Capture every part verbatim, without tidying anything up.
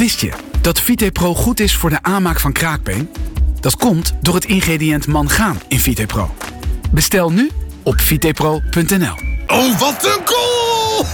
Wist je dat VitePro goed is voor de aanmaak van kraakbeen? Dat komt door het ingrediënt mangaan in VitePro. Bestel nu op vitepro punt n l. Oh, wat een goal!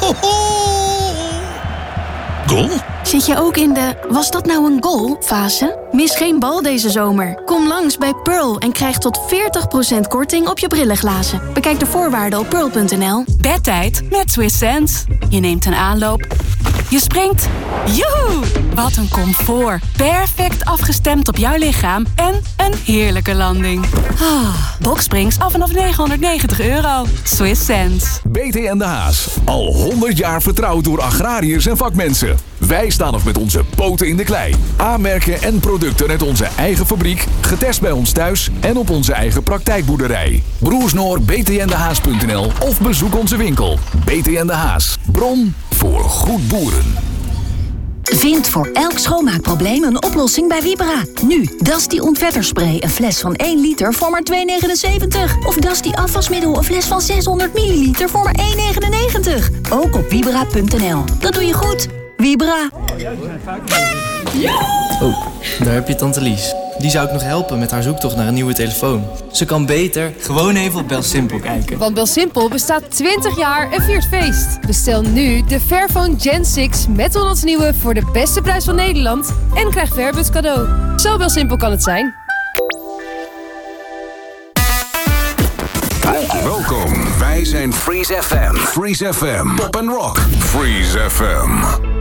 Goal? Zit je ook in de "was dat nou een goal" fase? Mis geen bal deze zomer. Kom langs bij Pearl en krijg tot veertig procent korting op je brillenglazen. Bekijk de voorwaarden op pearl punt n l. Bedtijd met Swiss Sense. Je neemt een aanloop. Je springt. Joehoe! Wat een comfort. Perfect afgestemd op jouw lichaam. En een heerlijke landing. Ah, Boxsprings af vanaf negenhonderdnegentig euro. Swiss Sense. B T en de Haas. Al honderd jaar vertrouwd door agrariërs en vakmensen. Wij staan nog met onze poten in de klei. Aanmerken en producten uit onze eigen fabriek. Getest bij ons thuis en op onze eigen praktijkboerderij. Broersnoor b t n de haas punt n l of bezoek onze winkel. B T en de Haas. Bron voor goed boeren. Vind voor elk schoonmaakprobleem een oplossing bij Vibra. Nu, Dusty ontvetterspray, een fles van één liter voor maar twee negenenzeventig. Of Dusty afwasmiddel, een fles van zeshonderd milliliter voor maar één negenennegentig. Ook op vibra punt n l. Dat doe je goed. Vibra. Oh, daar heb je tante Lies. Die zou ik nog helpen met haar zoektocht naar een nieuwe telefoon. Ze kan beter gewoon even op BelSimpel kijken. Want BelSimpel bestaat twintig jaar en viert feest. Bestel nu de Fairphone Gen zes met honderd nieuwe voor de beste prijs van Nederland en krijg Fairbus cadeau. Zo BelSimpel kan het zijn. Welkom, wij zijn Freeze F M. Freeze F M. Pop and Rock. Freeze F M.